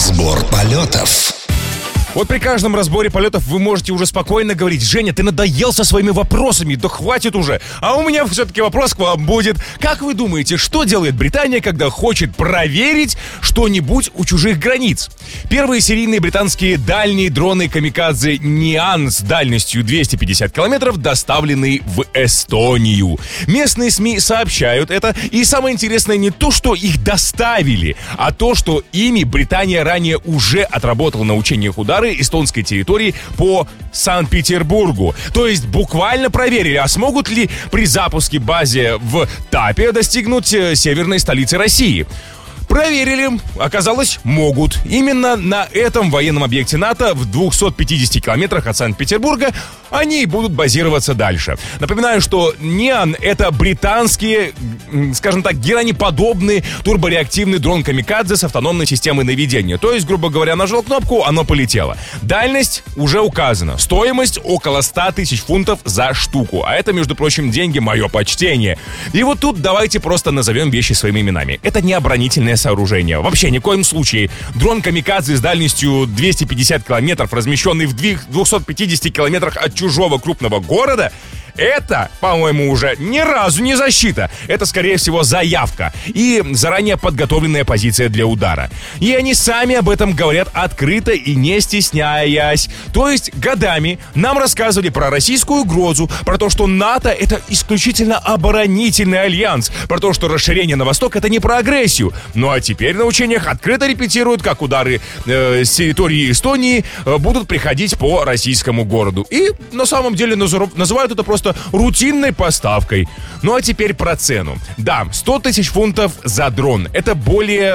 Разбор полетов. Вот при каждом разборе полетов вы можете уже спокойно говорить: Женя, ты надоел со своими вопросами, да хватит уже. А у меня все-таки вопрос к вам будет. Как вы думаете, что делает Британия, когда хочет проверить что-нибудь у чужих границ? Первые серийные британские дальние дроны камикадзе Ниан с дальностью 250 километров доставлены в Эстонию. Местные СМИ сообщают это, и самое интересное не то, что их доставили, а то, что ими Британия ранее уже отработала на учениях удара эстонской территории по Санкт-Петербургу. То есть буквально проверили, а смогут ли при запуске базы в Тапе достигнуть северной столицы России. Проверили. Оказалось, могут. Именно на этом военном объекте НАТО в 250 километрах от Санкт-Петербурга они будут базироваться дальше. Напоминаю, что Ниан — это британский, скажем так, геронеподобный турбореактивный дрон камикадзе с автономной системой наведения. То есть, грубо говоря, нажал кнопку, оно полетело. Дальность уже указана. Стоимость около 100 тысяч фунтов за штуку. А это, между прочим, деньги, мое почтение. И вот тут давайте просто назовем вещи своими именами. Это не оборонительное сооружение. Вообще, ни в коем случае. Дрон камикадзе с дальностью 250 километров, размещенный в 250 километрах от чужого крупного города, это, по-моему, уже ни разу не защита. Это, скорее всего, заявка и заранее подготовленная позиция для удара. И они сами об этом говорят открыто и не стесняясь. То есть годами нам рассказывали про российскую угрозу, про то, что НАТО — это исключительно оборонительный альянс, про то, что расширение на восток — это не про агрессию. Ну а теперь на учениях открыто репетируют, как удары с территории Эстонии будут приходить по российскому городу. И на самом деле называют это просто рутинной поставкой. Ну а теперь про цену. Да, 100 тысяч фунтов за дрон. Это более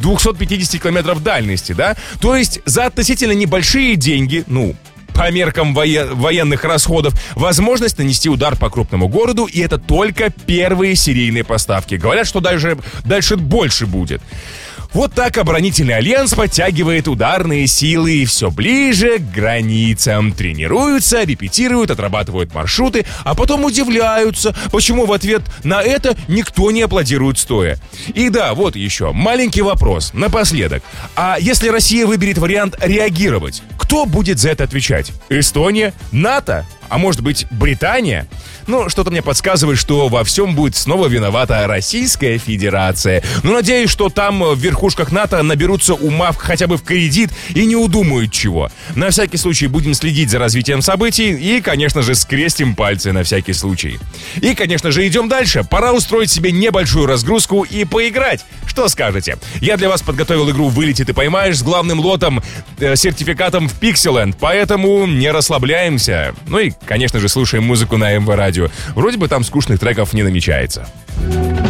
250 километров дальности, да? То есть за относительно небольшие деньги, по меркам военных расходов, возможность нанести удар по крупному городу, и это только первые серийные поставки. Говорят, что дальше больше будет. Вот так оборонительный альянс подтягивает ударные силы и все ближе к границам. Тренируются, репетируют, отрабатывают маршруты, а потом удивляются, почему в ответ на это никто не аплодирует стоя. И да, вот еще маленький вопрос напоследок. А если Россия выберет вариант реагировать, кто будет за это отвечать? Эстония? НАТО? А может быть, Британия? Что-то мне подсказывает, что во всем будет снова виновата Российская Федерация. Надеюсь, что там в верхушках НАТО наберутся ума хотя бы в кредит и не удумают чего. На всякий случай будем следить за развитием событий и, конечно же, скрестим пальцы на всякий случай. И, конечно же, идем дальше. Пора устроить себе небольшую разгрузку и поиграть. Что скажете? Я для вас подготовил игру «Вылети, ты поймаешь» с главным лотом, сертификатом в Pixelland, поэтому не расслабляемся. И, конечно же, слушаем музыку на МВ Радио. Вроде бы там скучных треков не намечается.